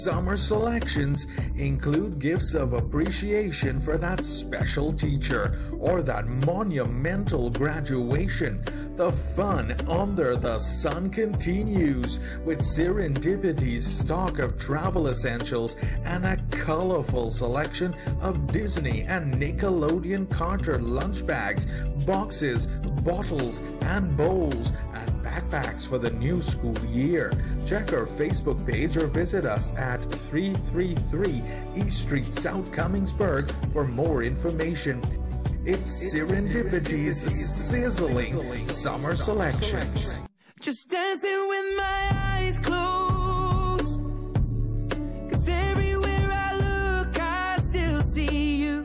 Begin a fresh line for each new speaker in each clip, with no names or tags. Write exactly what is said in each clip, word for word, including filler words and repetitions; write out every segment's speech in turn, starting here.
Summer selections include gifts of appreciation for that special teacher or that monumental graduation. The fun under the sun continues with Serendipity's stock of travel essentials and a colorful selection of Disney and Nickelodeon Carter lunch bags, boxes, bottles, and bowls, and backpacks for the new school year. Check our Facebook page or visit us at three thirty-three East Street, South Cummingsburg for more information. It's Serendipity's sizzling summer selections.
Just dancing with my eyes closed, 'cause everywhere I look I still see you.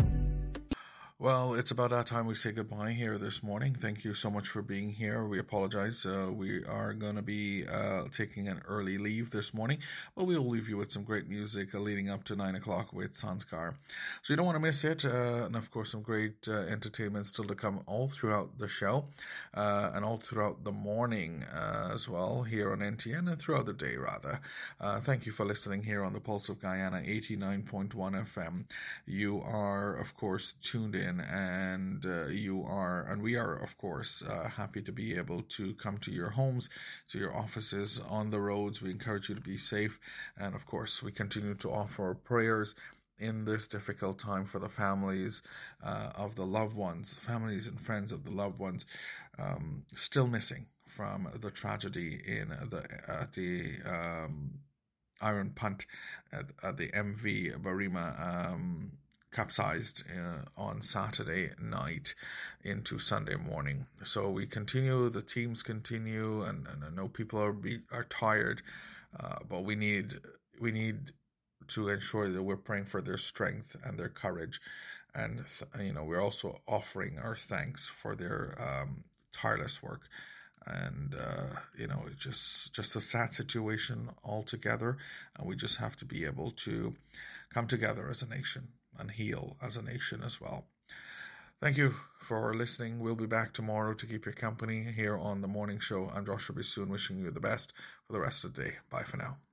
Well, it's about that time we say goodbye here this morning. Thank you so much for being here. We apologize. Uh, we are going to be uh, taking an early leave this morning, but we'll leave you with some great music uh, leading up to nine o'clock with Sanskar. So you don't want to miss it. Uh, and of course, some great uh, entertainment still to come all throughout the show uh, and all throughout the morning uh, as well here on N T N and throughout the day, rather. Uh, thank you for listening here on the Pulse of Guyana eighty-nine point one F M. You are, of course, tuned in. And uh, you are, and we are, of course, uh, happy to be able to come to your homes, to your offices, on the roads. We encourage you to be safe. And of course, we continue to offer prayers in this difficult time for the families uh, of the loved ones, families and friends of the loved ones um, still missing from the tragedy in the, uh, the um, Iron Punt at, at the M V Barima um capsized uh, on Saturday night into Sunday morning. So we continue, the teams continue, and, and I know people are be, are tired, uh, but we need we need to ensure that we're praying for their strength and their courage, and you know we're also offering our thanks for their um, tireless work. And uh, you know, it's just just a sad situation altogether, and we just have to be able to come together as a nation and heal as a nation as well. Thank you for listening. We'll be back tomorrow to keep your company here on the morning show. I'm Joshua Bissoon, wishing you the best for the rest of the day. Bye for now.